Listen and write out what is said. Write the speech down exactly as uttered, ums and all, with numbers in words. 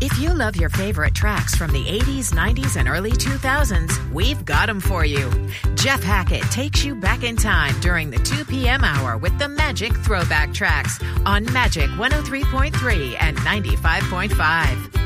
If you love your favorite tracks from the eighties, nineties, and early two thousands, we've got them for you. Jeff Hackett takes you back in time during the two p.m. hour with the Magic Throwback Tracks on Magic one oh three point three and ninety-five point five.